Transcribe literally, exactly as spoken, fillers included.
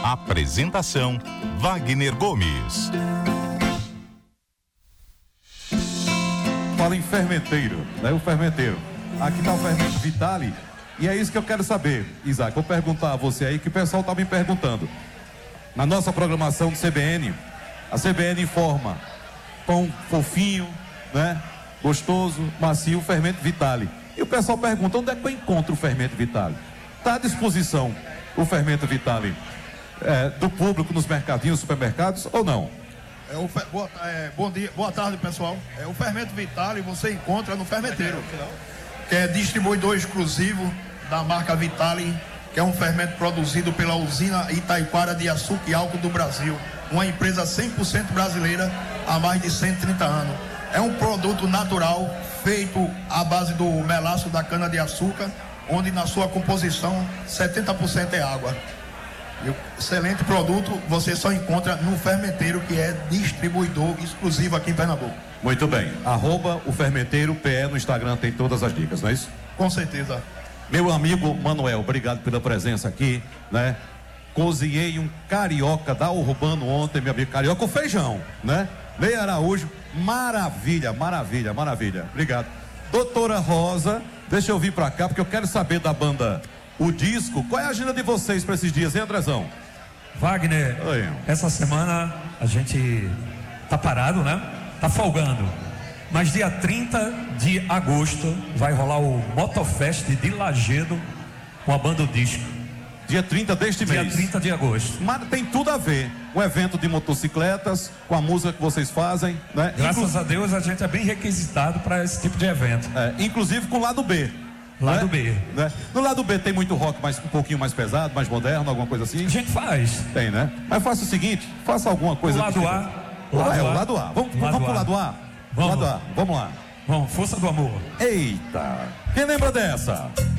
Apresentação: Wagner Gomes. Fala em fermenteiro, né? O fermenteiro. Aqui tá o fermento Vitale. E é isso que eu quero saber, Isaac. Vou perguntar a você aí, que o pessoal tá me perguntando. Na nossa programação do C B N, a C B N informa pão fofinho, né? Gostoso, macio, fermento Vitale. E o pessoal pergunta, onde é que eu encontro o fermento Vitale? Está à disposição o fermento Vitale é, do público nos mercadinhos, supermercados ou não? É o, boa, é, bom dia, boa tarde, pessoal. É o fermento Vitale, você encontra no Fermenteiro, que é distribuidor exclusivo da marca Vitale, que é um fermento produzido pela usina Itaiquara de Açúcar e Álcool do Brasil, uma empresa cem por cento brasileira há mais de cento e trinta anos. É um produto natural, feito à base do melaço da cana-de-açúcar, onde na sua composição setenta por cento é água. E o excelente produto você só encontra no Fermenteiro, que é distribuidor exclusivo aqui em Pernambuco. Muito bem, arroba o Fermenteiro P E no Instagram, tem todas as dicas, não é isso? Com certeza. Meu amigo Manuel, obrigado pela presença aqui, né? Cozinhei um carioca da Urbano ontem, meu amigo, carioca com feijão, né? Lei Araújo, maravilha, maravilha, maravilha, obrigado. Doutora Rosa, deixa eu vir pra cá, porque eu quero saber da banda O Disco. Qual é a agenda de vocês para esses dias, hein, Andrezão? Wagner, Oi. Essa semana a gente tá parado, né? Tá folgando. Mas dia trinta de agosto vai rolar o Motofest de Lagedo com a banda O Disco. Dia trinta deste dia mês. Dia trinta de agosto. Mas tem tudo a ver. Um evento de motocicletas, com a música que vocês fazem, né? Graças Inclu... a Deus a gente é bem requisitado para esse tipo de evento. É, inclusive com o lado B. Lado né? B. Né? No lado B tem muito rock, mas um pouquinho mais pesado, mais moderno, alguma coisa assim? A gente faz. Tem, né? Mas faça o seguinte, faça alguma coisa. O lado que... A. O lado, é, o lado A. Vamos, lado vamos pro lado A? Vamos. Lado A. Vamos lá. Vamos, força do amor. Eita. Quem lembra dessa?